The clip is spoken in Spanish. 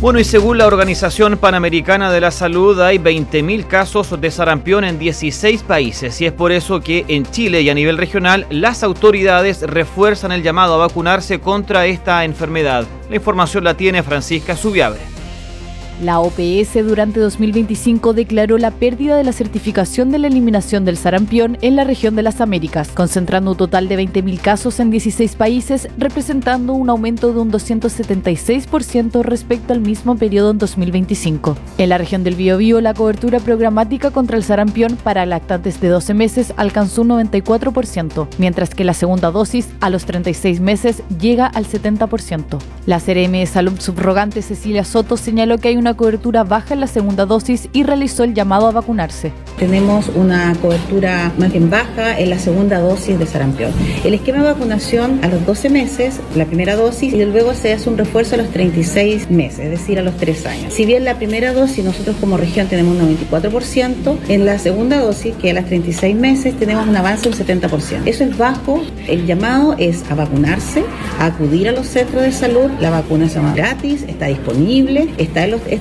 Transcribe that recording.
Bueno, y según la Organización Panamericana de la Salud, hay 20.000 casos de sarampión en 16 países y es por eso que en Chile y a nivel regional las autoridades refuerzan el llamado a vacunarse contra esta enfermedad. La información la tiene Francisca Zubiabre. La OPS durante 2025 declaró la pérdida de la certificación de la eliminación del sarampión en la región de las Américas, concentrando un total de 20.000 casos en 16 países, representando un aumento de un 276% respecto al mismo periodo en 2025. En la región del Biobío, la cobertura programática contra el sarampión para lactantes de 12 meses alcanzó un 94%, mientras que la segunda dosis a los 36 meses llega al 70%. La CRM de Salud subrogante Cecilia Soto señaló que hay una cobertura baja en la segunda dosis y realizó el llamado a vacunarse. Tenemos una cobertura más bien baja en la segunda dosis de sarampión. El esquema de vacunación a los 12 meses, la primera dosis, y luego se hace un refuerzo a los 36 meses, es decir, a los 3 años. Si bien la primera dosis nosotros como región tenemos un 94%, en la segunda dosis, que a las 36 meses, tenemos un avance de un 70%. Eso es bajo. El llamado es a vacunarse, a acudir a los centros de salud. La vacuna es gratis, está disponible, está en